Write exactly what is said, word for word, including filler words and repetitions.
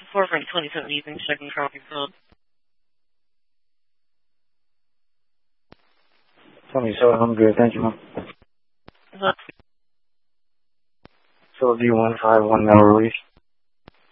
four Frank twenty-seven Evening, checking traffic code. twenty-seven, I'm good, thank you, ma'am. Uh-huh. So, D one five one, now release.